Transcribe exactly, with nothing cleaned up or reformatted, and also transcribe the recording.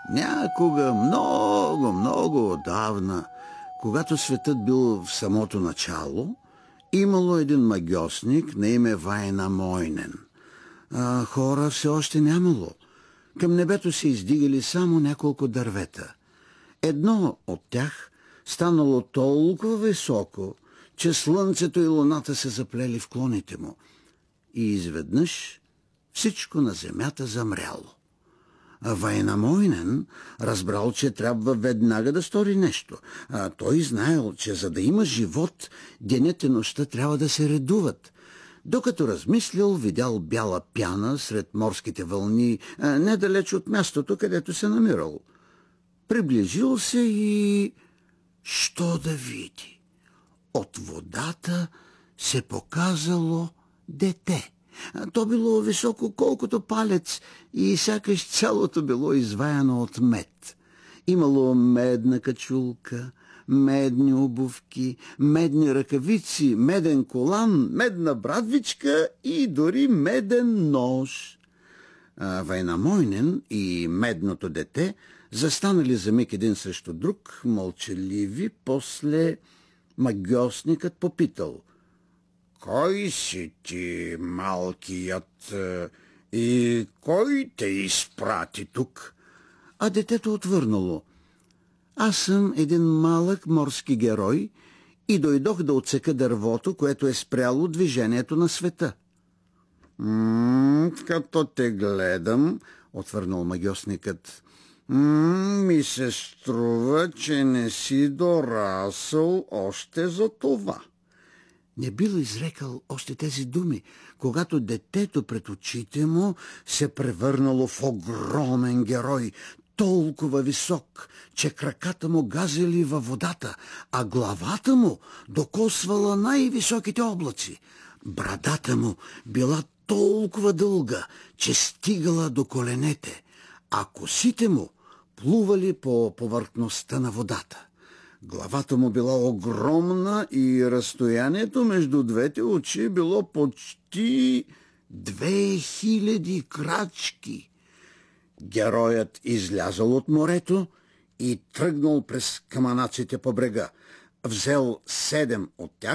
Някога, много, много отдавна, когато светът бил в самото начало, имало един магьосник на име Вайнамойнен. А хора все още нямало. Към небето се издигали само няколко дървета. Едно от тях станало толкова високо, че слънцето и луната се заплели в клоните му. И изведнъж всичко на земята замряло. А Вайнамойнен разбрал, че трябва веднага да стори нещо. А той знаел, че за да има живот, денят и нощта трябва да се редуват. Докато размислил, видял бяла пяна сред морските вълни, недалеч от мястото, където се намирал. Приближил се и... що да види? От водата се показало дете. То било високо колкото палец и сякаш цялото било изваяно от мед. Имало медна качулка, медни обувки, медни ръкавици, меден колан, медна брадвичка и дори меден нож. А Вайнамойнен и медното дете застанали за миг един срещу друг, мълчаливи. После магьосникът попитал: "Кой си ти, малкият, и кой те изпрати тук?" А детето отвърнало: "Аз съм един малък морски герой и дойдох да отсека дървото, което е спряло движението на света." М -м, "Като те гледам", отвърнал магьосникът, ми се струва, че не си дорасъл още за това." Не бил изрекал още тези думи, когато детето пред очите му се превърнало в огромен герой, толкова висок, че краката му газели във водата, а главата му докосвала най-високите облаци. Брадата му била толкова дълга, че стигала до коленете, а косите му плували по повърхността на водата. Главата му била огромна и разстоянието между двете очи било почти две хиляди крачки. Героят излязъл от морето и тръгнал през камънаците по брега. Взел седем от тях